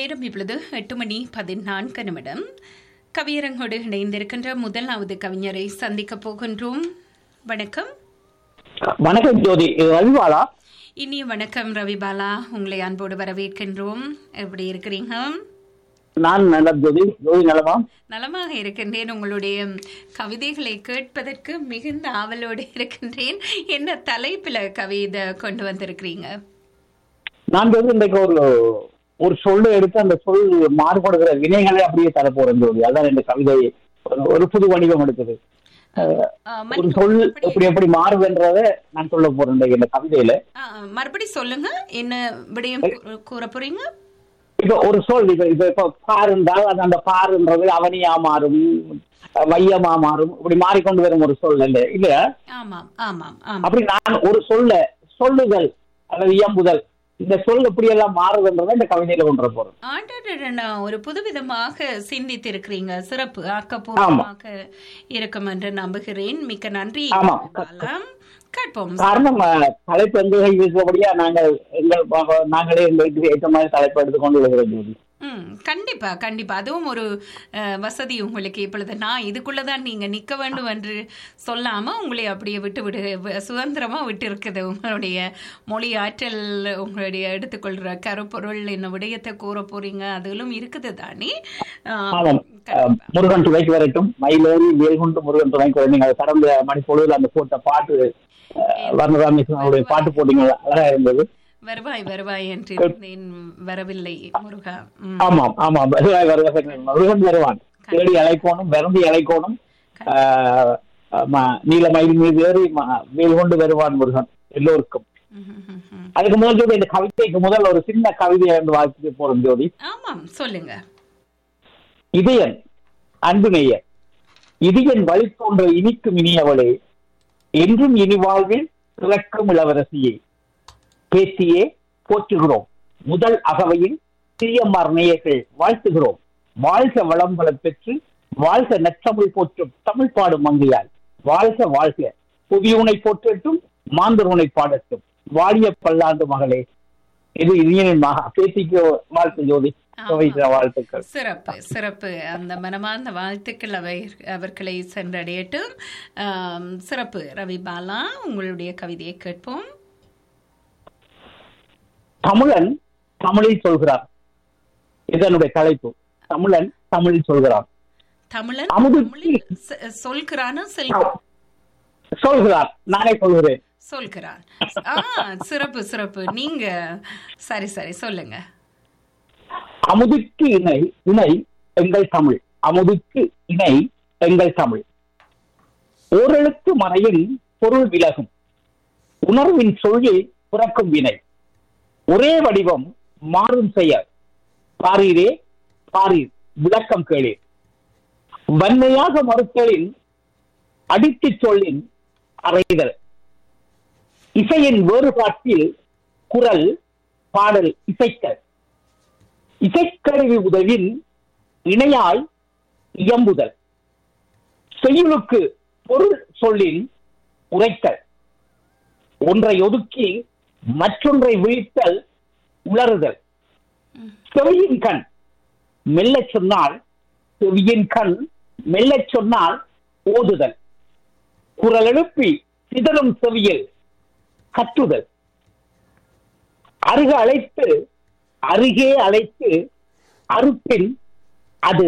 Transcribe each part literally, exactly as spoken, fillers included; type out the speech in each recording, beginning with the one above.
நேரம் இப்பொழுது எட்டு மணி பதினான்கு நிமிடம். கவியரங்கோடு இணைந்திருக்கின்ற முதலாவது கவிஞரை சந்திக்க போகின்றோம். வணக்கம். வணக்கம் ஜோதி, ரவிபாலா. இனிய வணக்கம் ரவிபாலா, உங்களை அன்போடு வரவேற்கின்றோம். எப்படி இருக்கிறீங்க? நான் நலம் ஜோதி. ஜோதி நலமா? நலமாக இருக்கின்றேன். உங்களுடைய கவிதைகளை கேட்பதற்கு மிகுந்த ஆவலோடு இருக்கின்றேன். என்ன தலைப்பில் கவிதை கொண்டு வந்திருக்கிறீங்க? நான் வந்து இன்றைக்கு ஒரு ஒரு சொல்லு எடுத்து அந்த சொல் மாறுபடுகிற வினைகளை அப்படியே தர போறேன் ஜோதி. அதான் இந்த கவிதை ஒரு புது வடிவம் எடுக்குது. ஒரு சொல் எப்படி எப்படி மாறுதுன்றத நான் சொல்ல போறேன் இந்த கவிதையில. மறுபடி சொல்லுங்க, என்ன விடயம் கூற போறீங்க? இப்ப ஒரு சொல் இப்ப இப்ப இப்ப பார் இருந்தால் அது அந்த பாருன்றது அவனியா மாறும், வையமா மாறும், இப்படி மாறிக்கொண்டு வரும் ஒரு சொல் இல்ல இல்லையா? ஆமாம் ஆமாம். அப்படி நான் ஒரு சொல்ல சொல்லுதல் அல்லது இயம்புதல், இந்த சொல் எப்படி எல்லாம் மாறுதுன்றத இந்த கவிதையில கொண்டு போறோம். ஒரு புதுவிதமாக சிந்தித்திருக்கிறீங்க. சிறப்பு, ஆக்கப்பூர்வமாக இருக்கும் என்று நம்புகிறேன். மிக்க நன்றி. காரணம் தலைப்பு எங்களுடைய நாங்கள் எங்கள் நாங்களே எங்களுக்கு ஏற்ற மாதிரி தலைப்பு எடுத்துக்கொண்டு எழுதுகிறோம். ம் கண்டிப்பா கண்டிப்பா, அதுவும் ஒரு வசதி உங்களுக்கு. இப்பொழுது நான் இதுக்குள்ளதான் நீங்க நிக்க வேண்டும் என்று சொல்லாம உங்களை அப்படியே விட்டு விடு சுதந்திரமா விட்டு இருக்குது. உங்களுடைய மொழி ஆற்றல், உங்களுடைய எடுத்துக்கொள்ற கருப்பொருள், என்ன விடயத்தை கூற போறீங்க அதிலும் இருக்குது தானே. முருகன் துணைக்கு வரட்டும், மயிலேறி வேல்கொண்டு முருகன் துணைக்கு வர. நீங்க கடந்த மணி பொழுதுல அந்த போட்ட பாட்டு வர்ணராமேஸ்வரனுடைய பாட்டு போட்டீங்க, அழகா இருந்தது. வருவாய் வருவாய் என்று வரவில்லை முருகா. ஆமாம் ஆமாம், வருவாய் வருவாய், முருகன் வருவான். தேடி அழைக்கோணும், விரந்தி அழைக்கோணும், நீல மயில் மீது ஏறி மேல் கொண்டு வருவான் முருகன் எல்லோருக்கும். அதுக்கு முதல் ஜோதி, இந்த கவிதைக்கு முதல் ஒரு சின்ன கவிதை என்று வாசிக்க போறோம் ஜோதி. ஆமாம், சொல்லுங்க. இதயன் அன்பு நேயர், இதயன் வழி தோன்ற இனிக்கும் இனியவளே, என்றும் இனி வாழ்வில் திறக்கும் இளவரசியே, பேசியே போற்றுகிறோம். முதல் அகவையில் சிறியம்மார் நேயர்கள் வாழ்த்துகிறோம். வாழ்க வளம்பலம் பெற்று வாழ்க நற்றமிழ் போற்றும் தமிழ் பாடும் மங்கையால் வாழ்க வாழ்க. புதியவனை போற்றட்டும், மாந்தரவனை பாடட்டும், வாழிய பல்லாண்டு மகளே. இது இனியனின் மகா பேசிக்கு வாழ்த்து ஜோதி. வாழ்த்துக்கள். சிறப்பு சிறப்பு. அந்த மனமார்ந்த வாழ்த்துக்கள் அவை அவர்களை சென்றடையட்டும். சிறப்பு ரவிபாலா, உங்களுடைய கவிதையை கேட்போம். தமிழன் தமிழில் சொல்கிறார். இதனுடைய தலைப்பு. தமிழன் தமிழில் சொல்கிறார். தமிழன் சொல்கிறான் சொல்கிறார் நானே சொல்கிறேன் சொல்கிறான். சிறப்பு சிறப்பு. நீங்க சரி சரி சொல்லுங்க. அமுதுக்கு இணை இணை எங்கள் தமிழ், அமுதுக்கு இணை எங்கள் தமிழ். ஓரெழுத்து மறையில் பொருள் விலகும், உணர்வின் சொல்லில் பிறக்கும் வினை. ஒரே வடிவம் மாறும் செயல், பாரீரே பாரீர் விளக்கம் கேளீர். வன்மையாக மறுத்தலின் அடித்து சொல்லின் அறைதல். இசையின் வேறுபாட்டில் குரல் பாடல் இசைத்தல். இசைக்கருவி உதவின் இணையாய் இயம்புதல். செய்யுளுக்கு பொருள் சொல்லின் உரைத்தல். ஒன்றை ஒதுக்கி மற்றொன்றை விழித்தல் உளறுதல். செவியின் கண் மெல்ல சொன்னால் செவியின் கண் மெல்ல சொன்னால் ஓதுதல். குரல் எழுப்பி சிதறும் செவியில் கற்றுதல். அருக அழைத்து அருகே அழைத்து அறுப்பின் அது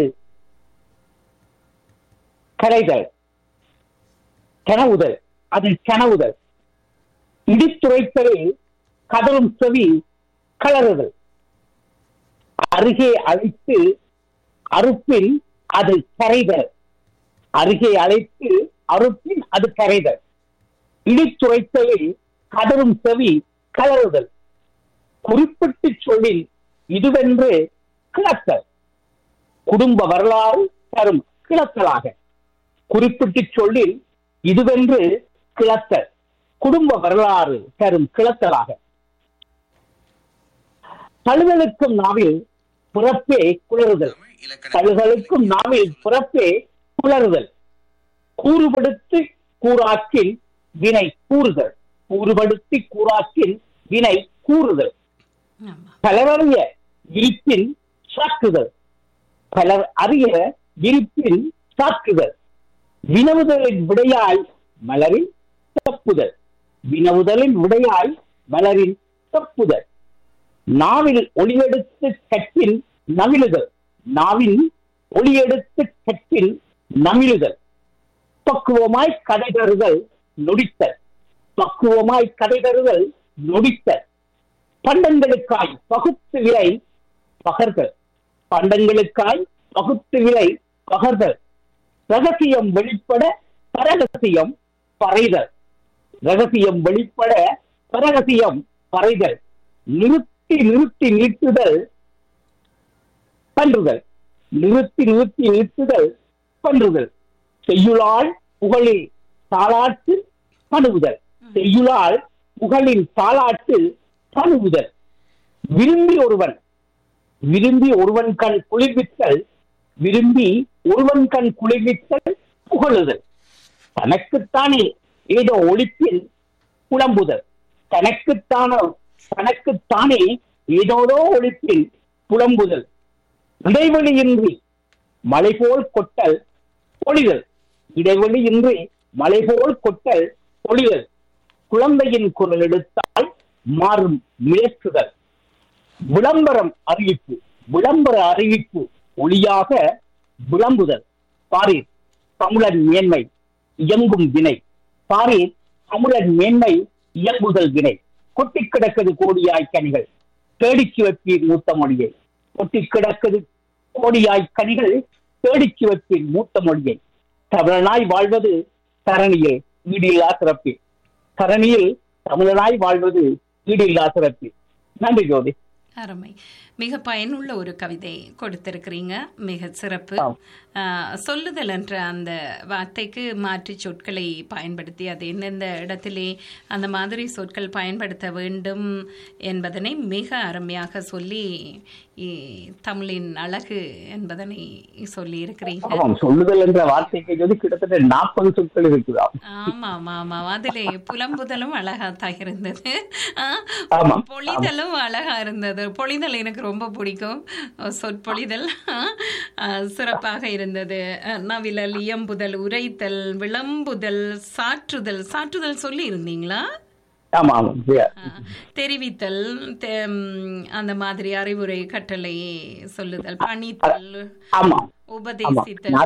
கரைதல். கனவுதல், அதில் கனவுதல். இடித்துரைத்தலில் கதரும் செவி கலறுதல். அருகே அழைத்து அறுப்பின் அது கரைதல். அருகே அழைத்து அறுப்பின் அது கரைதல். இடித்துரைத்தலில் கதரும் செவி கலறுதல். குறிப்பிட்டு சொல்லில் இதுவென்று கிளத்தல். குடும்ப வரலாறு தரும் கிளத்தலாக. குறிப்பிட்டு சொல்லில் இதுவென்று கிளத்தல், குடும்ப வரலாறு தரும் கிளத்தலாக. தழுதலுக்கும் நாவில் புறப்பே குளறுதல். தழுதலுக்கும் நாவில் புறப்பே குளறுதல். கூறுபடுத்தி கூறாக்கில் வினை கூறுதல். கூறுபடுத்தி கூறாக்கில் வினை கூறுதல். தலைவறிய இருப்பின் சாக்குதல். பலர் அறிய இருப்பில் சாக்குதல். வினவுதலின் விடையாய் மலரில் தப்புதல். வினவுதலின் விடையாய் மலரில் தப்புதல். நாவில் ஒளியெடுத்து கற்பில் நவிழுதல். நாவில் ஒளியெடுத்து கற்பில் நமிழுதல். பக்குவமாய் கதை தருதல் நொடித்தல். பக்குவமாய் கதை தருதல் நொடித்தல். பண்டங்களுக்காய் பகுத்து விலை பகர்தல். பண்டங்களுக்காய் பகுத்து விலை பகர்தல். ரகசியம் வெளிப்பட பரகசியம் பறைதல். ரகசியம் வெளிப்பட பரகசியம் பறைதல். நிறுத்தி நிறுத்தி நீட்டுதல் பன்றுதல். நிறுத்தி நிறுத்தி நீட்டுதல் பன்றுதல். செய்யுளால் புகழில் தாளாட்டு பணுகுதல். செய்யுளால் புகழில் தாளாட்டு பணுகுதல். விரும்பி ஒருவன் விரும்பி ஒருவன் கண் குளிர்வித்தல். விரும்பி ஒருவன் கண் குளிர்வித்தல் புகழுதல். தனக்குத்தானே ஏதோ ஒழிப்பில் புலம்புதல். தனக்குத்தானோ தனக்குத்தானே ஏதோதோ ஒழிப்பில் புலம்புதல். இடைவெளியின்றி மலை போல் கொட்டல் பொழிதல். இடைவெளியின்றி மலை போல் கொட்டல் பொழிதல். குழந்தையின் குரல் எடுத்தால் மாறும் முயற்றுதல். விளம்பரம் அறிவிப்பு விளம்பர அறிவிப்பு ஒளியாக விளம்புதல். பாரீர் தமிழன் மேன்மை இயங்கும் வினை. பாரீர் தமிழன் மேன்மை இயங்குதல் வினை. கொட்டி கிடக்குது கோடியாய் கனிகள் தேடிக்கு வைப்பீர் மூத்த மொழியை. கொட்டி கிடக்குது கோடியாய் கனிகள் தேடிக்கு வைப்பீர் மூத்த மொழியை. தமிழனாய் வாழ்வது தரணியில் ஈடில்லா சிறப்பு. தரணியில் தமிழனாய் வாழ்வது ஈடில்லா சிறப்பு. நன்றி ஜோதி. அருமை. மிக பயனுள்ள ஒரு கவிதை கொடுத்திருக்கிறீங்க. மிக சிறப்பு. சொல்லுதல் என்ற அந்த வார்த்தைக்கு மாற்று சொற்களை பயன்படுத்தி அது எந்தெந்த இடத்திலே அந்த மாதிரி சொற்கள் பயன்படுத்த வேண்டும் என்பதனை மிக அருமையாக சொல்லி தமிழின் அழகு என்பதனை சொல்லி இருக்கிறீங்க. சொல்லுதல் என்ற வார்த்தைக்கு கிட்டத்தட்ட நாற்பது சொற்கள் இருக்குதா? ஆமா ஆமா ஆமா. அதிலே புலம்புதலும் அழகாத்தான் இருந்தது. பொழிதலும் அழகா இருந்தது. பொழிதல் எனக்கு ரொம்ப பிடிக்கும். சொற்பொழிதல் சிறப்பாக இருந்தது. நவிழல், இயம்புதல், உரைத்தல், விளம்புதல், சாற்றுதல். சாற்றுதல் சொல்லி இருந்தீங்களா? தெரிவித்தல், அந்த மாதிரி அறிவுரை கட்டளை சொல்லுதல், பணித்தல், உபதேசித்தல்.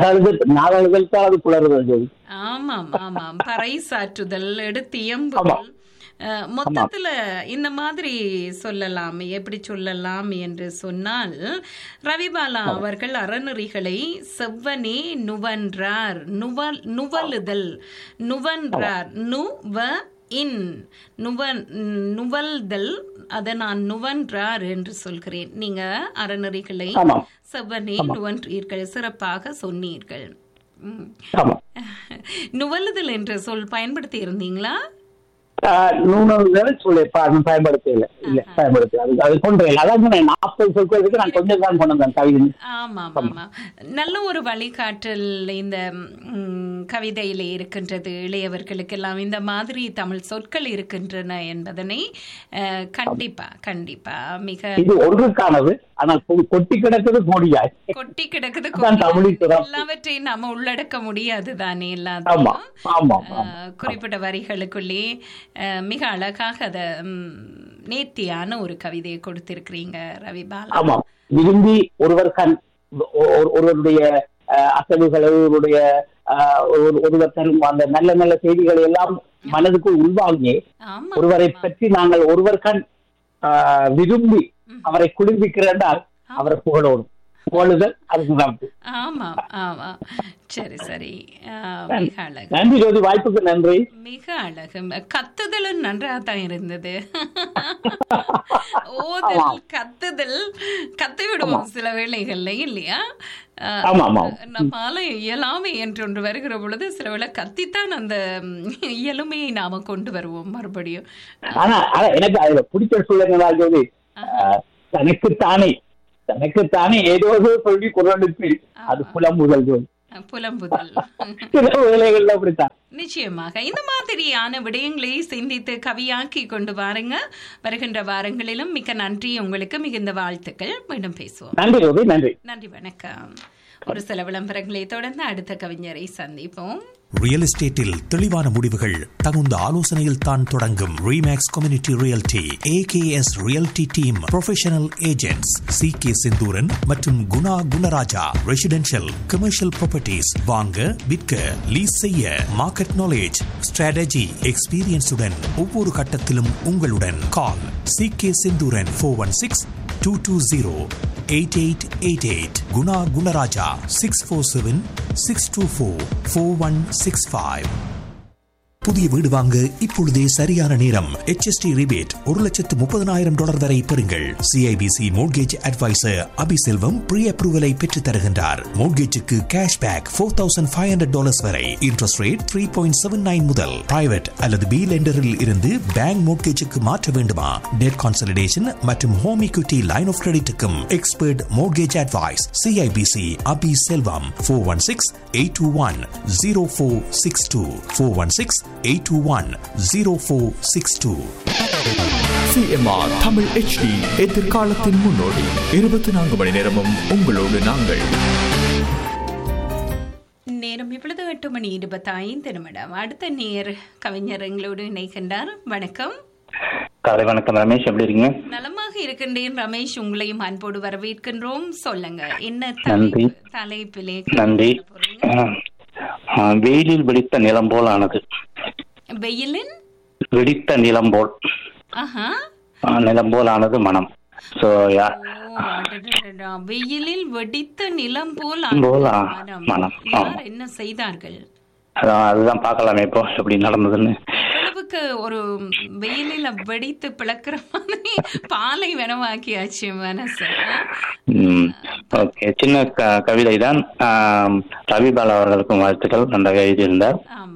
ஆமாம் ஆமாம். பறை சாற்றுதல், எடுத்து இயம்புதல். மொத்தத்துல இந்த மாதிரி சொல்லலாம். எப்படி சொல்லலாம் என்று சொன்னால், ரவிபாலா அவர்கள் அறநெறிகளை செவ்வனே நுவன்றார். நுவல் நுவலுதல் நுவன்றார். நுவ இன் நுவன் நுவல்தல். அதை நான் நுவன்றார் என்று சொல்கிறேன். நீங்க அறநெறிகளை செவ்வனே நுவன்றீர்கள். சிறப்பாக சொன்னீர்கள். நுவலுதல் என்ற சொல் பயன்படுத்தி இருந்தீங்களா? பயன்படுத்தல இல்ல பயன்படுத்த அது கொண்டு அதாவது நாற்பது சொற்களுக்கு நான் கொஞ்சம் தான் கொண்டு வந்தேன் கவிதை. ஆமா ஆமா. நல்ல ஒரு வழிகாட்டல் இந்த கவிதையிலே இருக்கின்றது. இளையவர்களுக்கு எல்லாம் இந்த மாதிரி தமிழ் சொற்கள் இருக்கின்றன என்பதனை கண்டிப்பா கண்டிப்பா மிக இது ஒன்றுக்கானது. ஆனால் கொட்டி கிடக்குது கோடியாய் கொட்டி கிடக்குது. எல்லாவற்றையும் நாம உள்ளடக்க முடியாது தானே. எல்லாம் குறிப்பிட்ட வரிகளுக்குள்ளே மிக அழகாக அத நேர்த்தியான ஒரு கவிதையை கொடுத்திருக்கிறீங்க ரவிபாலா. ஆமா. விரும்பி ஒருவர் கண் ஒருவருடைய அசைவுகளை ஒருவருடைய ஒருவர் தரும் அந்த நல்ல நல்ல செய்திகளை எல்லாம் மனதுக்குள் உள்வாங்கி ஒருவரை பற்றி நாங்கள் ஒருவர் கண் விரும்பி அவரை குளிர்விக்கிறால் அவரை புகழோடும் புகழுதல் அதுக்கு. ஆமா ஆமா. சரி சரி. மிக அழகு. நன்றி ஜோதி, வாய்ப்புக்கு நன்றி. மிக அழகு. கத்துதலும் நன்றாகத்தான் இருந்தது. ஓதல் கத்துதல் கத்து விடுவோம் சில வேளைகள்ல இல்லையா? நம்மால இயலாமை என்று ஒன்று வருகிற பொழுது சில வேளை கத்தித்தான் அந்த இயலுமையை நாம கொண்டு வருவோம் மறுபடியும். ஆனா எனக்கு அதுல பிடிச்ச சொல்லுங்களா ஜோதி, தனக்குத்தானே தனக்குத்தானே ஏதோ சொல்லி குரலுக்கு அது புலம்புதல் ஜோதி. புலம்புதல் சில வேலைகள்ல அப்படித்தான். நிச்சயமாக இந்த மாதிரியான விடயங்களை சிந்தித்து கவியாக்கி கொண்டு வாருங்க. வருகின்ற வாரங்களிலும் மிக்க நன்றி, உங்களுக்கு மிகுந்த வாழ்த்துக்கள். மீண்டும் பேசுவோம். நன்றி ரூபி, நன்றி நன்றி, வணக்கம். ஒரு சில விளம்பரங்களை தொடர்ந்து அடுத்த கவிஞரை சந்திப்போம். ரியல் எஸ்டேட்டில் தெளிவான முடிவுகள் தகுந்த ஆலோசனையில் தான் தொடங்கும். Remakes community realty AKS realty team professional agents C K Senthuran மற்றும் Guna Gunaraja. Residential commercial properties வாங்க விற்க லீஸ் செய்ய மார்க்கெட் நாலேஜ் ஸ்ட்ராட்டஜி எக்ஸ்பீரியன்ஸுடன் ஒவ்வொரு கட்டத்திலும் உங்களுடன். கால் C K Senthuran four one six two two zero eight eight eight eight. Guna Gunaraja six four seven six two four four one six five. புதிய வீடு வாங்க இப்பொழுதே சரியான நேரம். எச் எஸ் டி ரிபேட் ஒரு லட்சத்து முப்பதனாயிரம் டாலர் வரை பெறுங்கள். CIBC mortgage advisor Abiselvam pre அப்ரூவலை பெற்று தருகின்றார். மோட்கேஜுக்கு cash back four thousand five hundred dollars வரை. Interest rate three point seven nine முதல். பிரைவேட் அல்லது பி லெண்டரில் இருந்து பேங்க் மோட்கேஜுக்கு மாற்ற வேண்டுமா? டெட் கான்சல்டேஷன் மற்றும் home equity line of கிரெடிட்டுக்கும் expert mortgage advice. CIBC Abiselvam four one six eight two one zero four six two four one six eight two one zero four six two. CMR Tamil HD எதிர்காலத்தின் முன்னோடி. இருபத்தி நான்கு மணி நேரமும் உங்களோடு நாங்கள். நேரம் இப்பொழுது எட்டு மணி இருபத்தி ஐந்து நிமிடம். அடுத்த நேர் கவிஞர் எங்களோடு இணைக்கின்றார். வணக்கம். காலை வணக்கம் ரமேஷ், எப்படி இருக்கீங்க? நலமாக இருக்கின்றேன் ரமேஷ், உங்களையும் அன்போடு வரவேற்கின்றோம். சொல்லுங்க, என்ன நன்றி. தலைப்பிலே? நன்றி. வெயிலில் வெடித்த நிலம் போல் ஆனது. வெயிலின் வெடித்த நிலம் போல் நிலம் போல் ஆனது மனம். வெயிலில் வெடித்த நிலம் போல் மனம். என்ன செய்தார்கள்? அதுதான் பார்க்கலாமே இப்போ எப்படி நடந்ததுன்னு. அளவுக்கு ஒரு வெயிலில் வெடித்து பிளக்கிற மாதிரி பாலை வனமாக்கியாச்சு மனசு. ஓகே, சின்ன கவிதை தான். ரவிபாலா அவர்களுக்கும் வாழ்த்துக்கள், நன்றாக எழுதியிருந்தார்.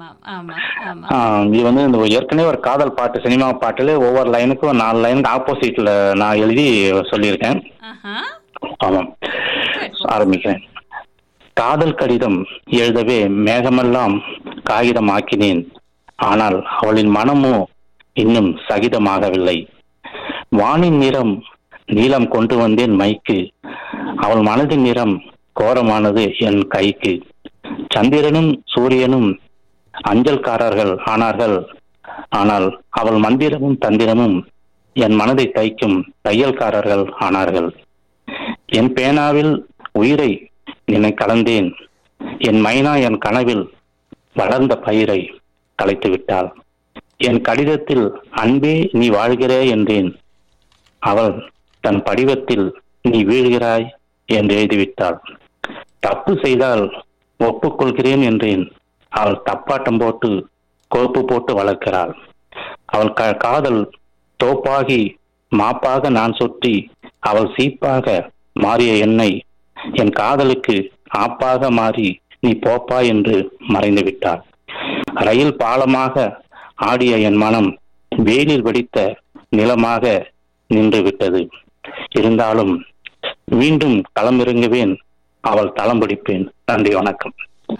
இது வந்து இந்த ஏற்கனவே ஒரு காதல் பாட்டு, சினிமா பாட்டுல ஒவ்வொரு லைனுக்கும் நாலு லைனுக்கு ஆப்போசிட்ல நான் எழுதி சொல்லியிருக்கேன். ஆமாம், ஆரம்பிக்கிறேன். காதல் கடிதம் எழுதவே மேகமெல்லாம் காகிதம் ஆக்கினேன். ஆனால் அவளின் மனமோ இன்னும் சகிதமாகவில்லை. வானின் நிறம் நீலம் கொண்டு வந்தேன் மைக்கு. அவள் மனதின் நிறம் கோரமானது என் கைக்கு. சந்திரனும் சூரியனும் அஞ்சல்காரர்கள் ஆனார்கள். ஆனால் அவள் மந்திரமும் தந்திரமும் என் மனதை தைக்கும் தையல்காரர்கள் ஆனார்கள். என் பேனாவில் உயிரை என்னை கலந்தேன். என் மைனா என் கனவில் வளர்ந்த பயிரை கலைத்து விட்டாள். என் கடிதத்தில் அன்பே நீ வாழ்கிறே என்றேன். அவள் தன் படிவத்தில் நீ வீழ்கிறாய் என்று எழுதிவிட்டாள். தப்பு செய்தால் ஒப்புக்கொள்கிறேன் என்றேன். அவள் தப்பாட்டம் போட்டு கோப்பு போட்டு வளர்க்கிறாள். அவள் காதல் தோப்பாகி மாப்பாக நான் சுற்றி அவள் சீப்பாக மாறிய என்னை என் காதலுக்கு ஆப்பாக மாறி நீ போப்பா என்று மறைந்து விட்டாள். ரயில் பாலமாக ஆடிய என் மனம் வெயிலில் வெடித்த நிலமாக நின்று விட்டது. இருந்தாலும் மீண்டும் களமிறங்குவேன், அவள் தளம் பிடிப்பேன். நன்றி, வணக்கம்.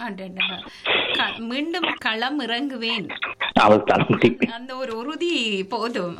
மீண்டும் களம் இறங்குவேன், அவள் தளம் பிடிப்பேன். அந்த ஒரு உறுதி போதும்.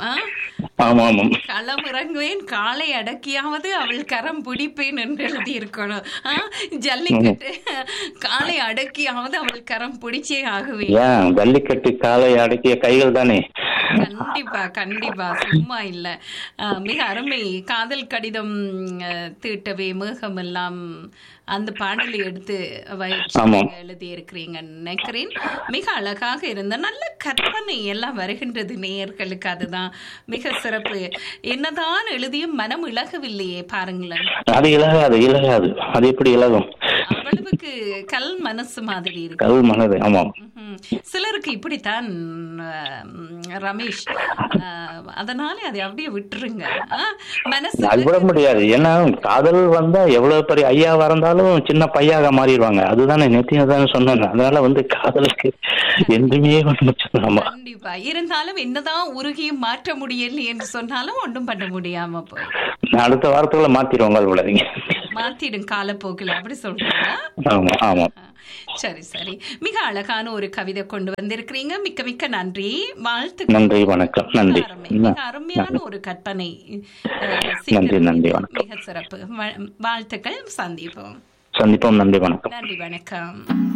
களம் இறங்குவேன், காலை அடக்கியாவது அவள் கரம் பிடிப்பேன் என்று எழுதி இருக்கணும். ஜல்லிக்கட்டு காலை அடக்கியாவது அவள் கரம் பிடிச்சே ஆகுவேன். ஜல்லிக்கட்டு காலை அடக்கிய கைகள் தானே. கண்டிப்பா கண்டிப்பா, சும்மா இல்ல. மிக அருமை. காதல் கடிதம் தீட்டவே மேகம் எல்லாம் அந்த பாடலை எடுத்து எழுதி இருக்கிறீங்க நினைக்கிறேன். மிக அழகாக இருந்த நல்ல கற்பனை எல்லாம் வருகின்றது நேயர்களுக்கு. அதுதான் மிக சிறப்பு. என்னதான் எழுதியும் மனம் இழகவில்லையே பாருங்களேன். அது இழகாது இழகாது அது எப்படி இழகும்? அவ்வளவுக்கு கல் மனசு மாதிரி இருக்கு. கல் மனது. ஆமாம், சிலருக்கு இப்படித்தான் ரமேஷ். அதனால அதை அப்படியே விட்டுருங்க. மனசு விட முடியாது. ஏன்னா காதல் வந்தா எவ்வளவு பெரிய ஐயா வரந்தாலும் சின்ன பையாக மாறிடுவாங்க. அதுதானே நேத்தியதானே சொன்னேன். அதனால வந்து காதலுக்கு எதுவுமே கண்டிப்பா இருந்தாலும் என்னதான் உருகியும் மாற்ற முடியல என்று சொன்னாலும் ஒன்றும் பண்ண முடியாம போய் அடுத்த வாரத்துக்குள்ள மாத்திடுவாங்க. மாத்திடும் காலப்போக்கில் அப்படி சொல்றீங்களா? ஆமா ஆமா. சரி சரி, மிக அழகான ஒரு கவிதை கொண்டு வந்திருக்கிறீங்க. மிக்க மிக்க நன்றி, வாழ்த்து. நன்றி, வணக்கம். நன்றி. மிக அருமையான ஒரு கற்பனை. நன்றி நன்றி, வணக்கம். மிக சிறப்பு, வாழ்த்துக்கள். சந்திப்போம் சந்திப்போம். நன்றி, வணக்கம். நன்றி, வணக்கம்.